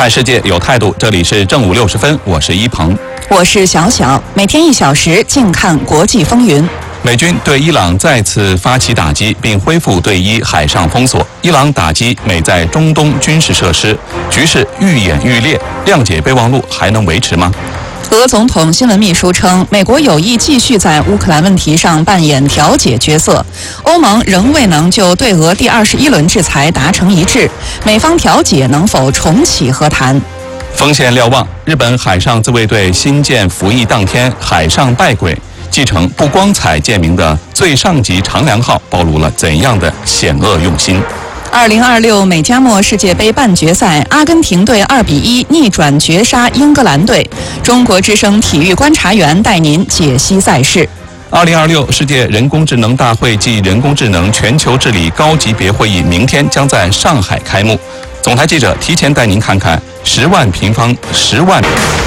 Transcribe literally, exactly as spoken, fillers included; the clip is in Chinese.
看世界有态度，这里是正午六十分，我是一鹏， 我是小小，每天一小时，静看国际风云。 美军对伊朗再次发起打击，并恢复对伊海上封锁。伊朗打击美在中东军事设施，局势愈演愈烈，谅解备忘录还能维持吗？ 俄总统新闻秘书称，美国有意继续在乌克兰问题上扮演调解角色。欧盟仍未能就对俄第二十一轮制裁达成一致，美方调解能否重启和谈？ 锋线瞭望，日本海上自卫队新舰服役当天，海上败轨，继承不光彩见名的最上级长良号暴露了怎样的险恶用心？ 二零二六美加墨世界杯半决赛，阿根廷队二比一逆转绝杀英格兰队。中国之声体育观察员带您解析赛事。 二零二六世界人工智能大会暨人工智能全球治理高级别会议明天将在上海开幕。总台记者提前带您看看十万平方十万。